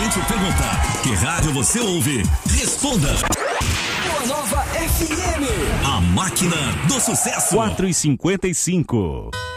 cliente perguntar que rádio você ouve, responda. Boa Nova FM, a máquina do sucesso. 4h55.